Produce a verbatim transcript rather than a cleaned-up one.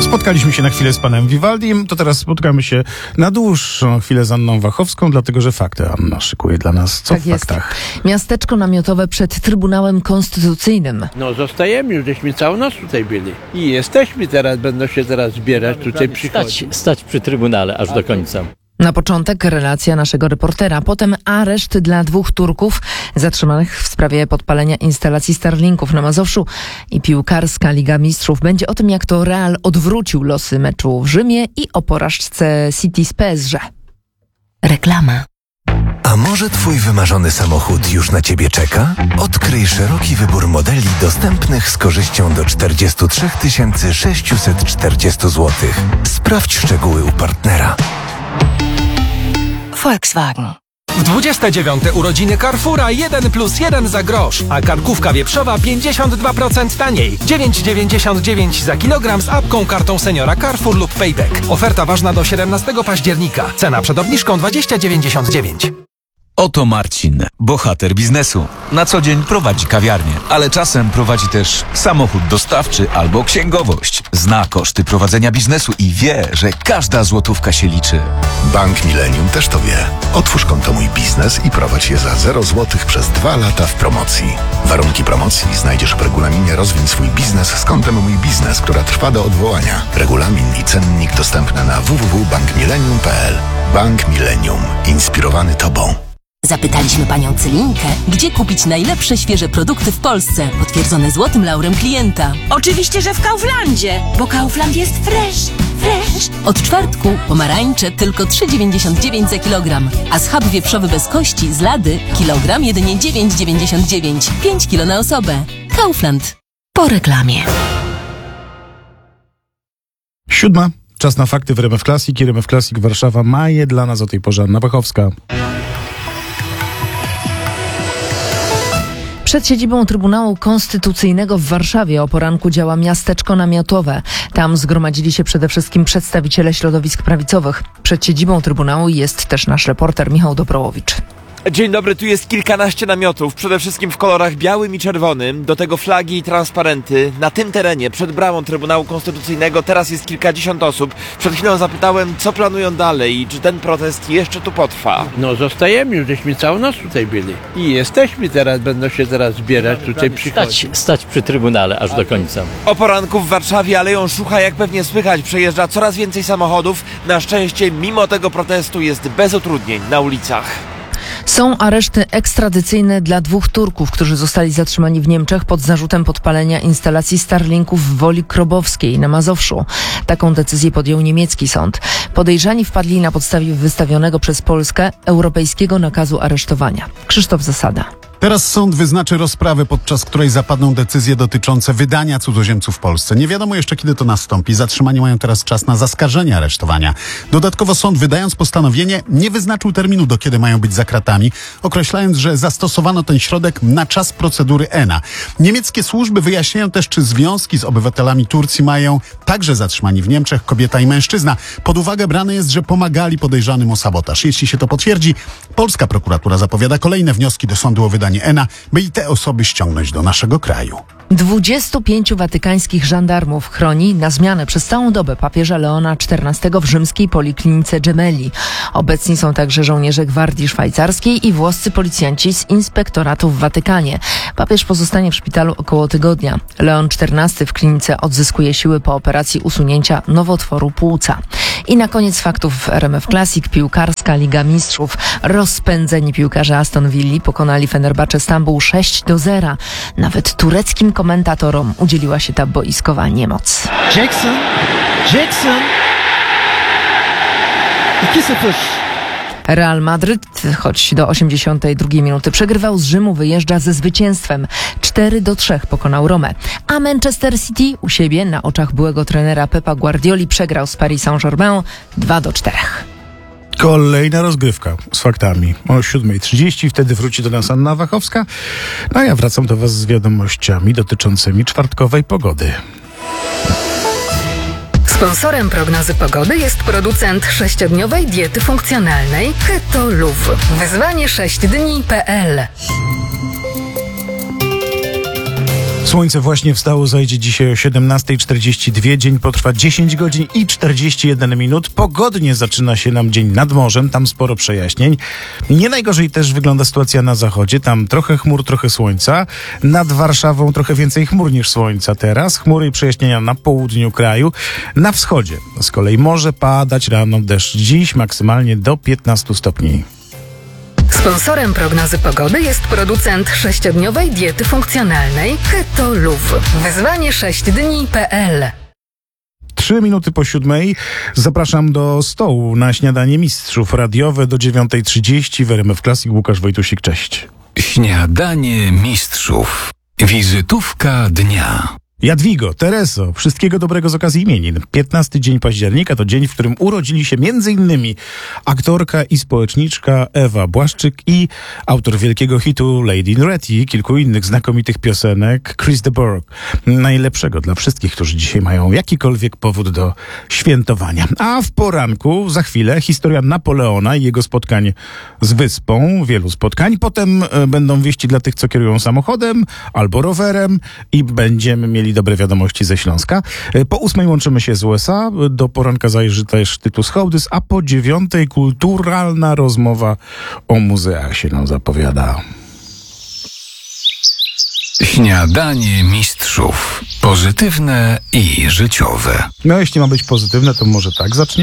Spotkaliśmy się na chwilę z panem Vivaldim, to teraz spotkamy się na dłuższą chwilę z Anną Wachowską, dlatego że fakty Anna szykuje dla nas. Co tak w jest. faktach? Miasteczko namiotowe przed Trybunałem Konstytucyjnym. No zostajemy, już żeśmy całą noc tutaj byli. I jesteśmy teraz, będą się teraz zbierać, tutaj przychodzić. Stać, stać przy Trybunale aż do końca. Na początek relacja naszego reportera, potem areszt dla dwóch Turków zatrzymanych w sprawie podpalenia instalacji Starlinków na Mazowszu i piłkarska Liga Mistrzów. Będzie o tym, jak to Real odwrócił losy meczu w Rzymie i o porażce City z P S G. Reklama. A może twój wymarzony samochód już na ciebie czeka? Odkryj szeroki wybór modeli dostępnych z korzyścią do czterdzieści trzy tysiące sześćset czterdzieści złotych. Sprawdź szczegóły u partnera. Volkswagen. W dwudzieste dziewiąte urodziny Carrefoura jeden plus jeden za grosz, a karkówka wieprzowa pięćdziesiąt dwa procent taniej. dziewięć dziewięćdziesiąt dziewięć za kilogram z apką, kartą seniora Carrefour lub Payback. Oferta ważna do siedemnastego października. Cena przed obniżką dwadzieścia dziewięćdziesiąt dziewięć. Oto Marcin, bohater biznesu. Na co dzień prowadzi kawiarnię, ale czasem prowadzi też samochód dostawczy albo księgowość. Zna koszty prowadzenia biznesu i wie, że każda złotówka się liczy. Bank Millennium też to wie. Otwórz konto Mój Biznes i prowadź je za zero złotych przez dwa lata w promocji. Warunki promocji znajdziesz w regulaminie Rozwiń swój biznes z kontem Mój Biznes, która trwa do odwołania. Regulamin i cennik dostępne na w w w kropka bank millennium kropka p l. Bank Millennium. Inspirowany Tobą. Zapytaliśmy panią Celinkę, gdzie kupić najlepsze świeże produkty w Polsce, potwierdzone złotym laurem klienta. Oczywiście, że w Kauflandzie, bo Kaufland jest fresh, fresh. Od czwartku pomarańcze tylko trzy dziewięćdziesiąt dziewięć za kilogram, a schab wieprzowy bez kości z Lady kilogram jedynie dziewięć dziewięćdziesiąt dziewięć. pięć kilo na osobę. Kaufland. Po reklamie. Siódma. Czas na fakty w R M F Classic i R M F Classic Warszawa ma je dla nas o tej porze Anna Wachowska. Przed siedzibą Trybunału Konstytucyjnego w Warszawie o poranku działa miasteczko namiotowe. Tam zgromadzili się przede wszystkim przedstawiciele środowisk prawicowych. Przed siedzibą Trybunału jest też nasz reporter Michał Dobrołowicz. Dzień dobry, tu jest kilkanaście namiotów, przede wszystkim w kolorach białym i czerwonym, do tego flagi i transparenty. Na tym terenie, przed bramą Trybunału Konstytucyjnego, teraz jest kilkadziesiąt osób. Przed chwilą zapytałem, co planują dalej i czy ten protest jeszcze tu potrwa. No zostajemy, już żeśmy całą noc tutaj byli. I jesteśmy teraz, będą się teraz zbierać, tutaj przychodzić. Stać, stać przy Trybunale aż do końca. O poranku w Warszawie Aleją Szucha, jak pewnie słychać, przejeżdża coraz więcej samochodów. Na szczęście, mimo tego protestu jest bez utrudnień na ulicach. Są areszty ekstradycyjne dla dwóch Turków, którzy zostali zatrzymani w Niemczech pod zarzutem podpalenia instalacji Starlinków w Woli Krobowskiej na Mazowszu. Taką decyzję podjął niemiecki sąd. Podejrzani wpadli na podstawie wystawionego przez Polskę europejskiego nakazu aresztowania. Krzysztof Zasada. Teraz sąd wyznaczy rozprawę, podczas której zapadną decyzje dotyczące wydania cudzoziemców w Polsce. Nie wiadomo jeszcze, kiedy to nastąpi. Zatrzymani mają teraz czas na zaskarżenie aresztowania. Dodatkowo sąd, wydając postanowienie, nie wyznaczył terminu, do kiedy mają być za kratami, określając, że zastosowano ten środek na czas procedury E N A. Niemieckie służby wyjaśniają też, czy związki z obywatelami Turcji mają także zatrzymani w Niemczech kobieta i mężczyzna. Pod uwagę brane jest, że pomagali podejrzanym o sabotaż. Jeśli się to potwierdzi, polska prokuratura zapowiada kolejne wnioski do sądu o wydanie E N A, by i te osoby ściągnąć do naszego kraju. dwudziestu pięciu watykańskich żandarmów chroni na zmianę przez całą dobę papieża Leona czternastego w rzymskiej poliklinice Gemelli. Obecni są także żołnierze gwardii szwajcarskiej i włoscy policjanci z inspektoratu w Watykanie. Papież pozostanie w szpitalu około tygodnia. Leon czternasty w klinice odzyskuje siły po operacji usunięcia nowotworu płuca. I na koniec faktów w R M F Classic. Piłkarska Liga Mistrzów. Rozpędzeni piłkarze Aston Villa pokonali Fenerbahce Stambuł sześć do zera. Nawet tureckim komentatorom udzieliła się ta boiskowa niemoc. Jackson, Jackson. dwa zero. Real Madryt, choć do osiemdziesiątej drugiej minuty przegrywał z Rzymu, wyjeżdża ze zwycięstwem. cztery do trzech pokonał Romę. A Manchester City u siebie na oczach byłego trenera Pepa Guardioli przegrał z Paris Saint-Germain dwa do czterech. Kolejna rozgrywka z faktami o siódma trzydzieści. Wtedy wróci do nas Anna Wachowska. No a ja wracam do was z wiadomościami dotyczącymi czwartkowej pogody. Sponsorem prognozy pogody jest producent sześciodniowej diety funkcjonalnej Keto Luv. Wyzwanie sześć dni kropka p l. Słońce właśnie wstało, zajdzie dzisiaj o siedemnasta czterdzieści dwa, dzień potrwa dziesięć godzin i czterdzieści jeden minut. Pogodnie zaczyna się nam dzień nad morzem, tam sporo przejaśnień. Nie najgorzej też wygląda sytuacja na zachodzie, tam trochę chmur, trochę słońca. Nad Warszawą trochę więcej chmur niż słońca teraz. Chmury i przejaśnienia na południu kraju. Na wschodzie z kolei może padać rano deszcz. Dziś maksymalnie do piętnastu stopni. Sponsorem prognozy pogody jest producent sześciodniowej diety funkcjonalnej Keto Luv. Wyzwanie sześć dni kropka p l. Trzy minuty po siódmej zapraszam do stołu na śniadanie mistrzów radiowe do dziewiątej trzydzieści w R M F Classic. Łukasz Wojtusik, cześć. Śniadanie mistrzów. Wizytówka dnia. Jadwigo, Tereso, wszystkiego dobrego z okazji imienin. piętnasty dzień października to dzień, w którym urodzili się między innymi aktorka i społeczniczka Ewa Błaszczyk i autor wielkiego hitu Lady in Red i kilku innych znakomitych piosenek Chris de Burgh. Najlepszego dla wszystkich, którzy dzisiaj mają jakikolwiek powód do świętowania. A w poranku, za chwilę, historia Napoleona i jego spotkań z wyspą, wielu spotkań. Potem e, będą wieści dla tych, co kierują samochodem albo rowerem i będziemy mieli dobre wiadomości ze Śląska. Po ósmej łączymy się z U S A. Do poranka zajrzy też Tytus Hołdys, a po dziewiątej kulturalna rozmowa o muzeach się nam zapowiada. Śniadanie mistrzów. Pozytywne i życiowe. No jeśli ma być pozytywne, to może tak zacznie.